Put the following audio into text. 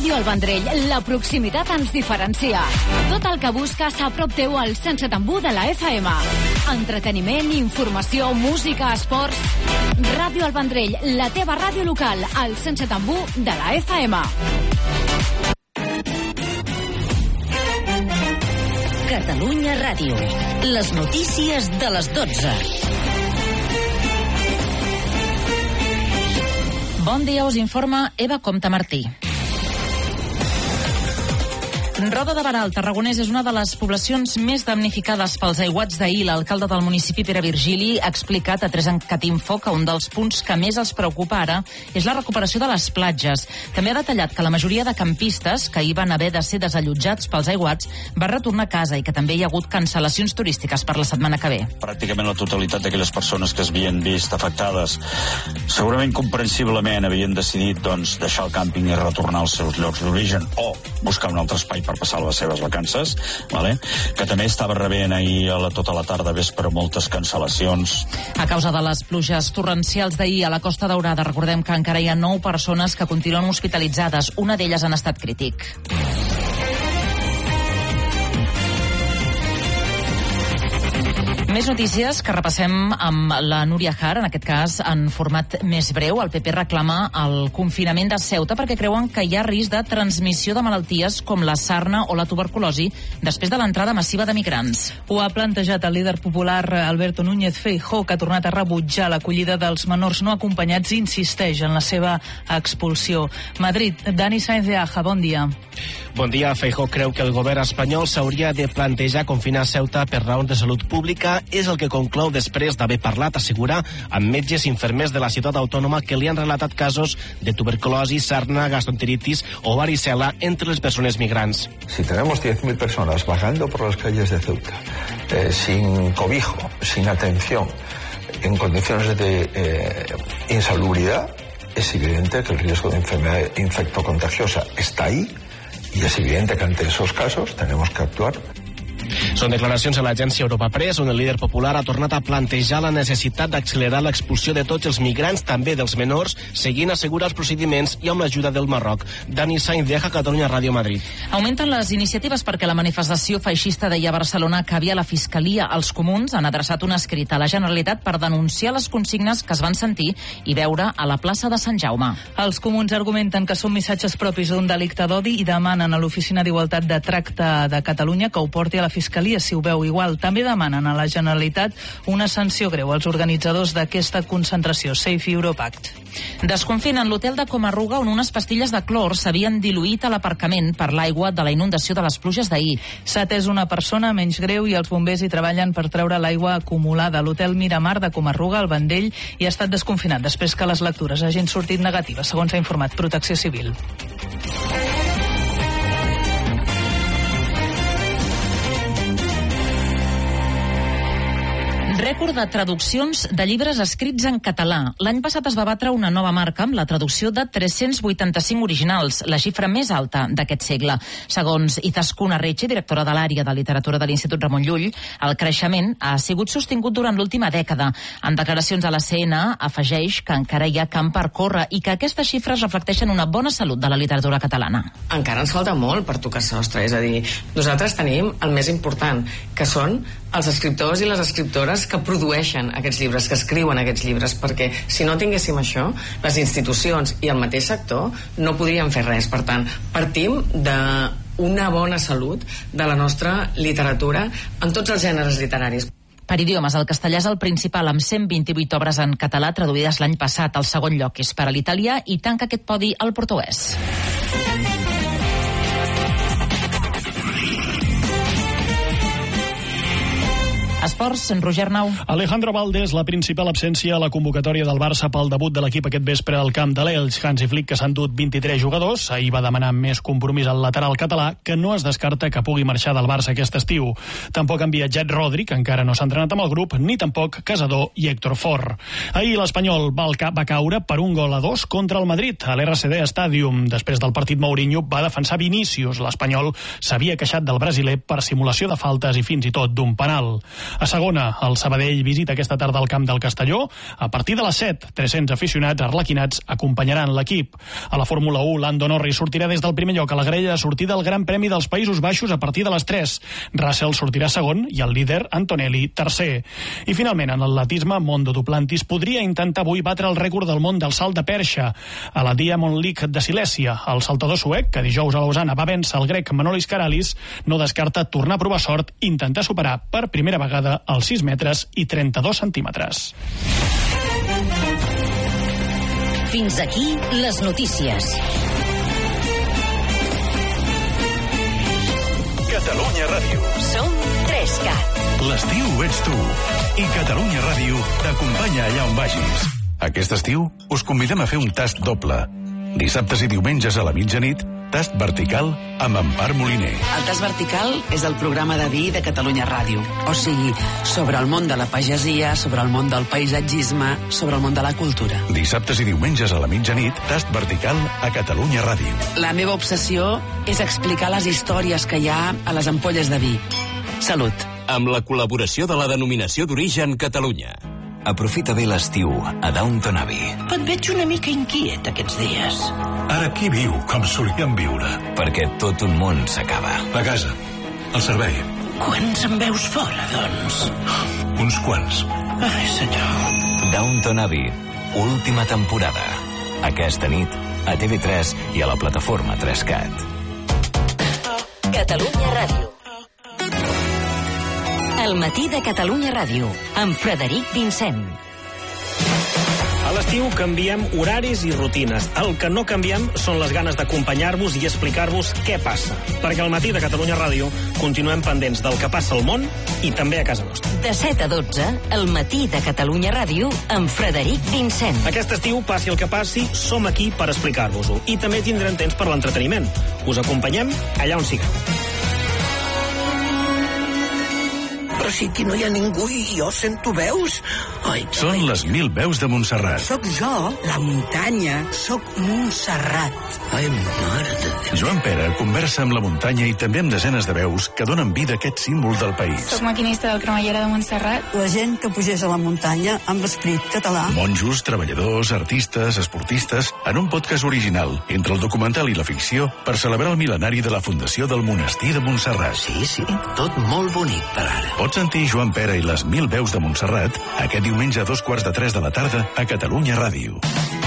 Ràdio El Vendrell, la proximitat ens diferencia. Tot el que busques a prop teu al 107.1 de la FM. Entreteniment, informació, música, esports... Ràdio El Vendrell, la teva ràdio local, al 107.1 de la FM. Catalunya Ràdio. Les notícies de les 12. Bon dia, us informa Eva Comte Martí. Roda de Barà, al Tarragonès, és una de les poblacions més damnificades pels aiguats d'ahir. L'alcalde del municipi, Pere Virgili, ha explicat a Tres en Catimfo que un dels punts que més els preocupa ara és la recuperació de les platges. També ha detallat que la majoria de campistes que hi van haver de ser desallotjats pels aiguats va retornar a casa i que també hi ha hagut cancel·lacions turístiques per la setmana que ve. Pràcticament la totalitat d'aquelles persones que es havien vist afectades, segurament comprensiblement havien decidit deixar el càmping i retornar als seus llocs d'origen o buscar un altre espai per passar les seves vacances, que també estava rebent ahir tota la tarda vespre moltes cancel·lacions. A causa de les pluges torrencials d'ahir a la Costa Daurada, recordem que encara hi ha 9 persones que continuen hospitalitzades. Una d'elles en estat crític. Més notícies que repassem amb la Núria Har, en aquest cas en format més breu. El PP reclama el confinament de Ceuta perquè creuen que hi ha risc de transmissió de malalties com la sarna o la tuberculosi després de l'entrada massiva de migrants. Ho ha plantejat el líder popular Alberto Núñez Feijóo, que ha tornat a rebutjar l'acollida dels menors no acompanyats i insisteix en la seva expulsió. Madrid, Dani Sáenz de Aja, bon dia. Bon dia. Feijóo creu que el govern espanyol s'hauria de plantejar confinar Ceuta per raons de salut pública. És el que conclou després d'haver parlat, assegura, amb metges i infermers de la ciutat autònoma que li han relatat casos de tuberculosi, sarna, gastroenteritis o varicela entre les persones migrants. Si tenemos 10.000 personas vagando por las calles de Ceuta, sin cobijo, sin atención, en condiciones de insalubridad, es evidente que el riesgo de enfermedad infectocontagiosa está ahí y es evidente que ante esos casos tenemos que actuar. Són declaracions a l'agència Europa Press, on el líder popular ha tornat a plantejar la necessitat d'accelerar l'expulsió de tots els migrants, també dels menors, seguint assegura els procediments i amb l'ajuda del Marroc. Dani Sainz de Catalunya Ràdio Madrid. Augmenten les iniciatives perquè la manifestació feixista d'ahir a Barcelona acabi a la Fiscalia. Els comuns han adreçat un escrit a la Generalitat per denunciar les consignes que es van sentir i veure a la plaça de Sant Jaume. Els comuns argumenten que són missatges propis d'un delicte d'odi i demanen a l'Oficina d'Igualtat de Tracte de Catalunya que ho porti a la Fiscalia si ho veu igual. També demanen a la Generalitat una sanció greu als organitzadors d'aquesta concentració, Safe Europact. Desconfinen l'hotel de Comarruga, on unes pastilles de clor s'havien diluït a l'aparcament per l'aigua de la inundació de les pluges d'ahir. S'ha atès una persona menys greu i els bombers hi treballen per treure l'aigua acumulada. L'hotel Miramar de Comarruga, al Vendell, hi ha estat desconfinat després que les lectures hagin sortit negatives, segons ha informat Protecció Civil. Rècord de traduccions de llibres escrits en català. L'any passat es va batre una nova marca amb la traducció de 385 originals, la xifra més alta d'aquest segle. Segons Izaskun Arretxe, directora de l'àrea de literatura de l'Institut Ramon Llull, el creixement ha sigut sostingut durant l'última dècada. En declaracions a la CN afegeix que encara hi ha camp per córrer i que aquestes xifres reflecteixen una bona salut de la literatura catalana. Encara ens falta molt per tocar sostre, és a dir, nosaltres tenim el més important, que són els escriptors i les escriptores que produeixen aquests llibres, que escriuen aquests llibres, perquè si no tinguéssim això, les institucions i el mateix sector no podrien fer res. Per tant, partim d'una bona salut de la nostra literatura en tots els gèneres literaris. Per idiomes, el castellà és el principal, amb 128 obres en català traduïdes l'any passat. El segon lloc és per a l'italià i tanca aquest podi el portuguès. Esports, Roger Arnau. Alejandro Valdés, la principal absència a la convocatòria del Barça pel debut de l'equip aquest vespre al camp de l'Elx. Hansi Flick, que s'han dut 23 jugadors, ahir va demanar més compromís al lateral català, que no es descarta que pugui marxar del Barça aquest estiu. Tampoc han viatjat Rodri, que encara no s'ha entrenat amb el grup, ni tampoc Casador i Héctor Fort. Ahir l'Espanyol va caure per 1-2 contra el Madrid a l'RCD Stadium. Després del partit, Mourinho va defensar Vinícius. L'Espanyol s'havia queixat del brasiler per simulació de faltes i fins i tot d'un penal. A segona, el Sabadell visita aquesta tarda al camp del Castelló. A partir de les 7, 300 aficionats arlequinats acompanyaran l'equip. A la Fórmula 1, Lando Norris sortirà des del primer lloc a la grella de sortida del Gran Premi dels Països Baixos a partir de les 3. Russell sortirà segon i el líder, Antonelli, tercer. I finalment, en l'atletisme, Mondo Duplantis podria intentar avui batre el rècord del món del salt de perxa a la Diamond League de Silèsia. El saltador suec, que dijous a Lausana va vèncer el grec Manolis Karalis, no descarta tornar a provar sort i intentar superar per primera vegada els 6 metres i 32 centímetres. Fins aquí les notícies. Catalunya Ràdio. Som 3CAT. L'estiu ets tu. I Catalunya Ràdio t'acompanya allà on vagis. Aquest estiu us convidem a fer un tast doble. Dissabtes i diumenges a la mitjanit, tast vertical amb Empar Moliner. El tast vertical és el programa de vi de Catalunya Ràdio. O sigui, sobre el món de la pagesia, sobre el món del paisatgisme, sobre el món de la cultura. Dissabtes i diumenges a la mitjanit, tast vertical a Catalunya Ràdio. La meva obsessió és explicar les històries que hi ha a les ampolles de vi. Salut. Amb la col·laboració de la Denominació d'Origen Catalunya. Aprofita bé l'estiu a Downton Abbey. Et veig una mica inquiet aquests dies. Ara qui viu com solíem viure? Perquè tot un món s'acaba. La casa, el servei. Quants en veus fora, doncs? Uns quants. Ai, senyor. Downton Abbey, última temporada. Aquesta nit, a TV3 i a la plataforma 3CAT. Catalunya Ràdio. El matí de Catalunya Ràdio, amb Frederic Vincent. A l'estiu canviem horaris i rutines. El que no canviem són les ganes d'acompanyar-vos i explicar-vos què passa. Perquè al matí de Catalunya Ràdio continuem pendents del que passa al món i també a casa nostra. De 7 a 12, el matí de Catalunya Ràdio, amb Frederic Vincent. Aquest estiu, passi el que passi, som aquí per explicar-vos-ho. I també tindrem temps per l'entreteniment. Us acompanyem allà on sigueu. Però si aquí no hi ha ningú i jo sento veus. Ai, Són les 1000 veus de Montserrat. Soc jo, la muntanya. Soc Montserrat. Ai, mare de Déu. Joan Pere conversa amb la muntanya i també amb desenes de veus que donen vida a aquest símbol del país. Soc maquinista del Cremallera de Montserrat. La gent que pugés a la muntanya amb l'esperit català. Monjos, treballadors, artistes, esportistes, en un podcast original entre el documental i la ficció per celebrar el mil·lenari de la fundació del Monestir de Montserrat. Sí, tot molt bonic per ara. Pots sentir Joan Pere i les 1000 veus de Montserrat aquest diumenge a 2:15 de la tarda a Catalunya Ràdio.